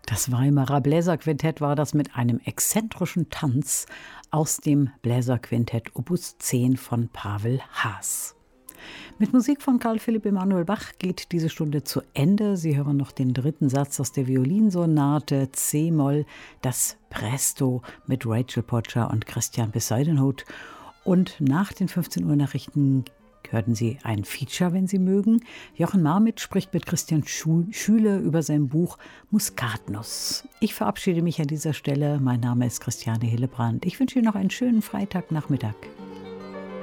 Das Weimarer Bläserquintett war das mit einem exzentrischen Tanz aus dem Bläserquintett Opus 10 von Pavel Haas. Mit Musik von Carl Philipp Emanuel Bach geht diese Stunde zu Ende. Sie hören noch den dritten Satz aus der Violinsonate C-Moll, das Presto mit Rachel Potscher und Christian Besaidenout. Und nach den 15 Uhr Nachrichten hörten Sie ein Feature, wenn Sie mögen. Jochen Marmit spricht mit Christian Schüle über sein Buch Muskatnuss. Ich verabschiede mich an dieser Stelle. Mein Name ist Christiane Hillebrand. Ich wünsche Ihnen noch einen schönen Freitagnachmittag.